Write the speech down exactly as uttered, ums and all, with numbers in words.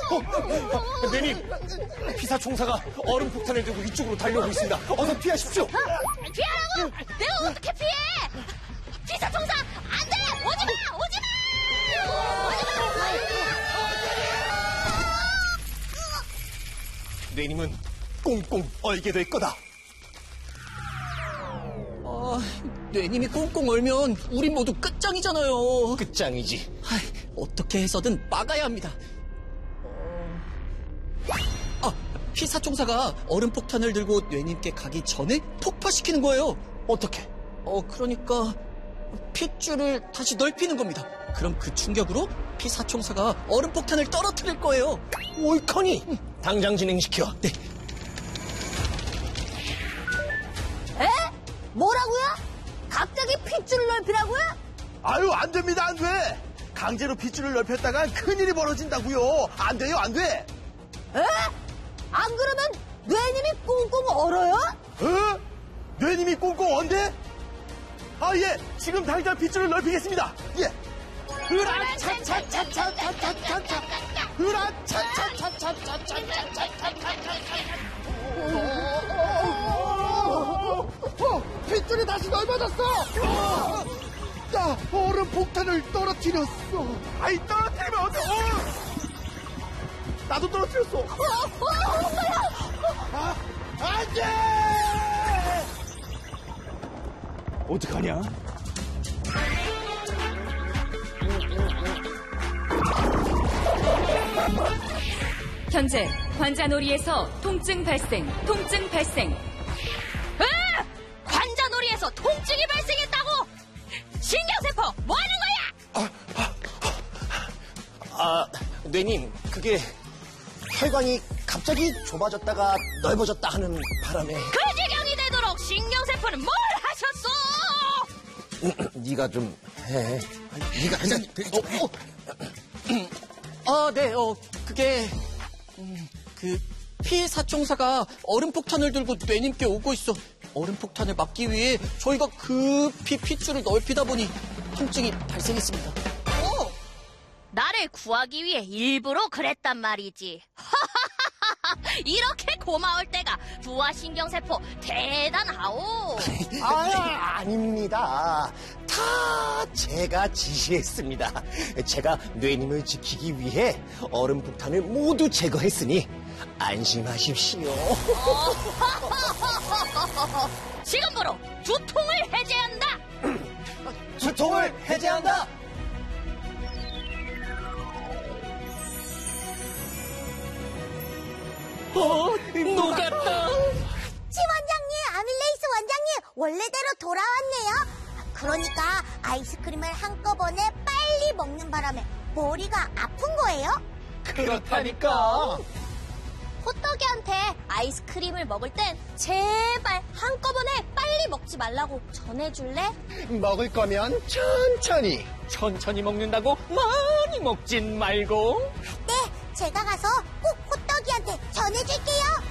어, 내님, 피사 총사가 얼음 폭탄을 들고 이쪽으로 달려오고 있습니다. 어서 피하십시오. 피하라고? 내가 어떻게 피해? 피사 총사 안 돼! 오지 마! 오지 마! 오지 마! 내님은 꽁꽁 얼게 될 거다. 아, 뇌님이 꽁꽁 얼면 우린 모두 끝장이잖아요. 끝장이지. 아이, 어떻게 해서든 막아야 합니다. 어... 아, 피사총사가 얼음 폭탄을 들고 뇌님께 가기 전에 폭파시키는 거예요. 어떻게? 어, 그러니까 핏줄을 다시 넓히는 겁니다. 그럼 그 충격으로 피사총사가 얼음 폭탄을 떨어뜨릴 거예요. 옳거니. 응. 당장 진행시켜. 네. 에? 뭐라고요? 갑자기 핏줄을 넓히라고요? 아유, 안 됩니다, 안 돼. 강제로 핏줄을 넓혔다간 큰일이 벌어진다고요. 안 돼요, 안 돼. 에? 안 그러면 뇌님이 꽁꽁 얼어요? 어? 뇌님이 꽁꽁 언데? 아, 예. 지금 당장 핏줄을 넓히겠습니다. 예. 으라차차차차차차차차. 으라차차차차차차차차차. 핏줄이 다시 넓어졌어. 나 얼음 폭탄을 떨어뜨렸어. 아이, 떨어뜨리면 어떡해. 나도 떨어뜨렸어. 아, 안 돼! 어떡하냐? 현재 관자놀이에서 통증 발생, 통증 발생. 에? 관자놀이에서 통증이 발생했다고? 신경세포 뭐 하는 거야? 아, 뇌님, 그게 혈관이 갑자기 좁아졌다가 넓어졌다 하는 바람에. 그 지경이 되도록 신경세포는 뭘 하셨어? 네가 좀 해. 네가 그냥. 어, 어. 아, 네, 어, 그게, 음, 그, 피사총사가 얼음 폭탄을 들고 뇌님께 오고 있어. 얼음 폭탄을 막기 위해 저희가 급히 핏줄을 넓히다 보니 통증이 발생했습니다. 오, 나를 구하기 위해 일부러 그랬단 말이지. 이렇게 고마울 때가 부하신경세포 대단하오. 아, 아닙니다. 다 제가 지시했습니다. 제가 뇌님을 지키기 위해 얼음 폭탄을 모두 제거했으니 안심하십시오. 지금부로 두통을 해제한다. 두통을 해제한다. 어, 녹았다. 치 원장님, 아밀레이스 원장님, 원래대로 돌아왔네요. 그러니까 아이스크림을 한꺼번에 빨리 먹는 바람에 머리가 아픈 거예요? 그렇다니까. 호떡이한테 아이스크림을 먹을 땐 제발 한꺼번에 빨리 먹지 말라고 전해줄래? 먹을 거면 천천히. 천천히 먹는다고 많이 먹진 말고. 네, 제가 가서 꼭 호떡이한테 전해줄게요.